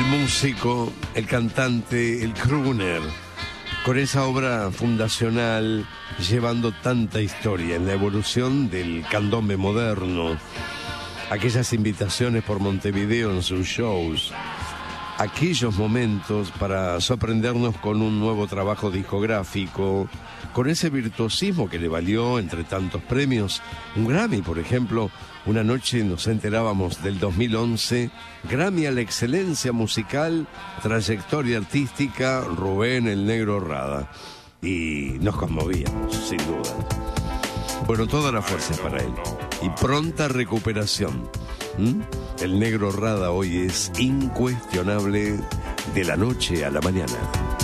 músico, el cantante, el crooner, con esa obra fundacional, llevando tanta historia en la evolución del candombe moderno, aquellas invitaciones por Montevideo en sus shows, aquellos momentos para sorprendernos con un nuevo trabajo discográfico, con ese virtuosismo que le valió, entre tantos premios, un Grammy, por ejemplo. Una noche nos enterábamos del 2011, Grammy a la excelencia musical, trayectoria artística, Rubén el Negro Rada. Y nos conmovíamos, sin duda. Bueno, toda la fuerza para él. Y pronta recuperación. El Negro Rada hoy es incuestionable de la noche a la mañana.